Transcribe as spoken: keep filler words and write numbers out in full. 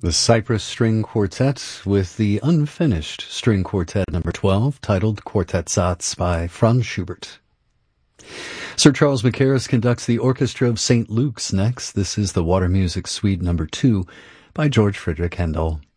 The Cypress String Quartet with the unfinished String Quartet number twelve, titled Quartet Satz by Franz Schubert. Sir Charles Mackerras conducts the Orchestra of Saint Luke's next. This is the Water Music Suite number two by George Frideric Handel.